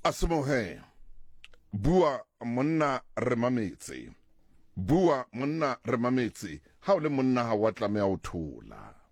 Asemohe, bua monna re mametse. Bua monna re mametse, ha o le monna ha wa tlameha ho thola.